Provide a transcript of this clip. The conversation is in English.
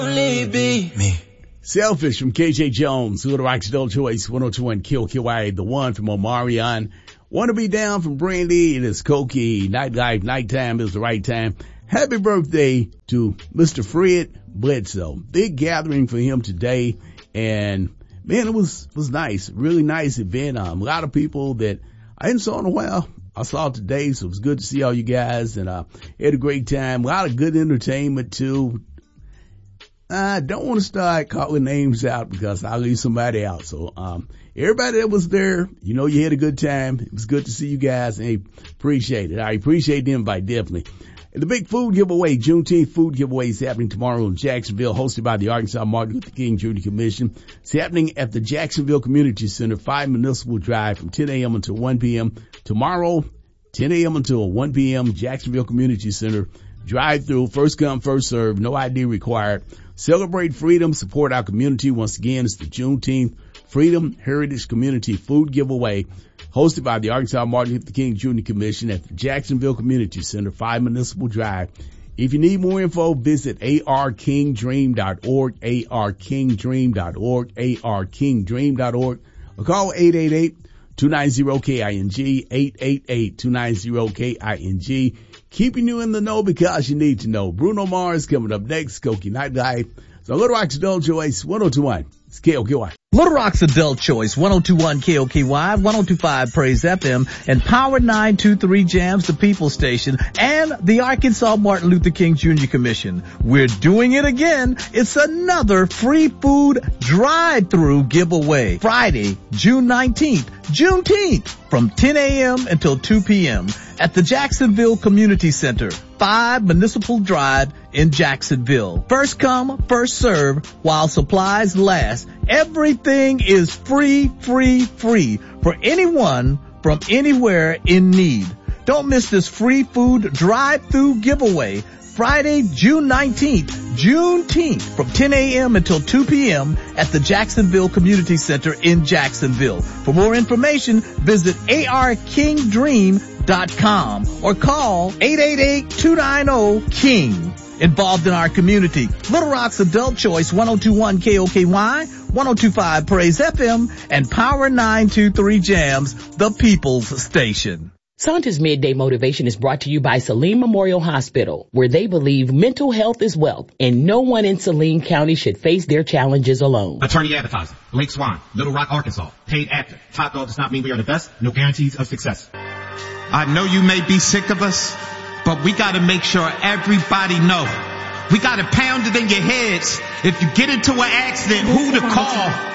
Only be me. Selfish from KJ Jones, Little Rock's Adult Choice, 102.1 KOKY, the one from Omarion. Want to be down from Brandy. It is Koki. Nightlife, nighttime is the right time. Happy birthday to Mr. Fred Bledsoe. Big gathering for him today. And man, it was nice. Really nice event. A lot of people that I hadn't saw in a while. I saw it today, so it was good to see all you guys, and had a great time. A lot of good entertainment too. I don't want to start calling names out because I'll leave somebody out. So, everybody that was there, you know, you had a good time. It was good to see you guys, and I appreciate it. I appreciate the invite, definitely. And the big food giveaway, Juneteenth food giveaway is happening tomorrow in Jacksonville, hosted by the Arkansas Martin Luther King Jr. Commission. It's happening at the Jacksonville Community Center, 5 Municipal Drive from 10 a.m. until 1 p.m. Tomorrow, 10 a.m. until 1 p.m., Jacksonville Community Center. Drive through, first come, first serve, no ID required. Celebrate freedom, support our community. Once again, it's the Juneteenth Freedom Heritage Community Food Giveaway, hosted by the Arkansas Martin Luther King Jr. Commission at the Jacksonville Community Center, 5 Municipal Drive. If you need more info, visit arkingdream.org, arkingdream.org, arkingdream.org, or call 888-290-KING, 888-290-KING. Keeping you in the know because you need to know. Bruno Mars coming up next, Koki Nightlife. So Little Rock's Adult Choice, 102.1. It's KOKY. Little Rock's Adult Choice, 102.1 KOKY, 102.5 Praise FM, and Power 923 Jams, the People Station, and the Arkansas Martin Luther King Jr. Commission. We're doing it again. It's another free food drive-through giveaway. Friday, June 19th, Juneteenth, from 10 a.m. until 2 p.m. at the Jacksonville Community Center, 5 Municipal Drive in Jacksonville. First come, first serve while supplies last. Everything is free for anyone from anywhere in need. Don't miss this free food drive-through giveaway. Friday, June 19th, Juneteenth, from 10 a.m. until 2 p.m. at the Jacksonville Community Center in Jacksonville. For more information, visit arkingdream.com or call 888-290-KING. Involved in our community, Little Rock's Adult Choice, 102.1 KOKY, 102.5 Praise FM, and Power 923 Jams, the People's Station. Santa's Midday Motivation is brought to you by Saline Memorial Hospital, where they believe mental health is wealth, and no one in Saline County should face their challenges alone. Attorney advertising, Lake Swan, Little Rock, Arkansas. Paid actor. Top dog does not mean we are the best. No guarantees of success. I know you may be sick of us, but we gotta make sure everybody know. We gotta pound it in your heads. If you get into an accident, who to call.